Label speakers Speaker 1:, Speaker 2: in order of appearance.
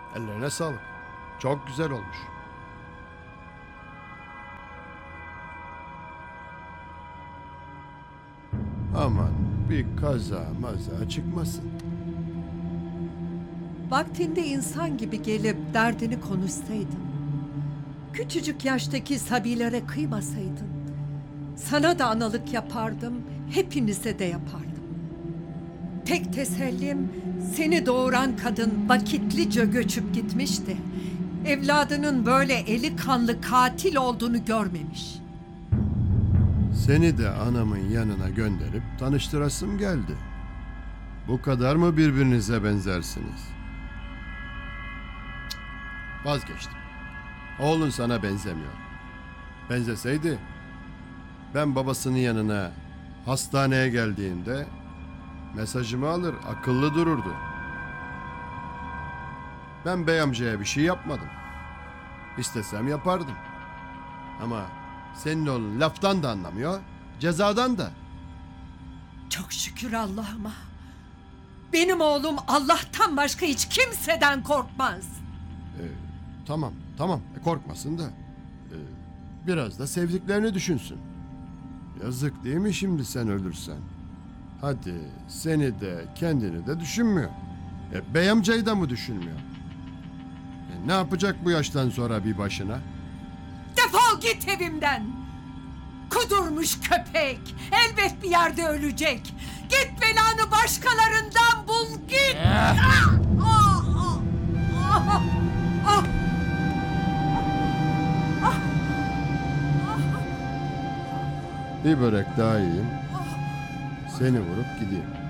Speaker 1: Ellerine sağlık. Çok güzel olmuş. Aman bir kaza maza çıkmasın.
Speaker 2: Vaktinde insan gibi gelip derdini konuşsaydın. Küçücük yaştaki sabilere kıymasaydın. Sana da analık yapardım, hepinize de yapardım. Tek tesellim seni doğuran kadın vakitlice göçüp gitmişti. Evladının böyle eli kanlı katil olduğunu görmemiş.
Speaker 1: Seni de anamın yanına gönderip tanıştırasım geldi. Bu kadar mı birbirinize benzersiniz? Cık, vazgeçtim. Oğlun sana benzemiyor. Benzeseydi ben babasının yanına hastaneye geldiğimde mesajımı alır, akıllı dururdu. Ben bey amcaya bir şey yapmadım. İstesem yapardım. Ama senin oğlun laftan da anlamıyor, cezadan da.
Speaker 2: Çok şükür Allah'ıma. Benim oğlum Allah'tan başka hiç kimseden korkmaz.
Speaker 1: Tamam, korkmasın da. Biraz da sevdiklerini düşünsün. Yazık değil mi şimdi sen ölürsen? Hadi seni de kendini de düşünmüyor. Bey amcayı da mı düşünmüyor? Ne yapacak bu yaştan sonra bir başına?
Speaker 2: Defol git evimden. Kudurmuş köpek. Elbet bir yerde ölecek. Git belanı başkalarından bul git.
Speaker 1: Bir börek daha yiyeyim. Seni vurup gideyim.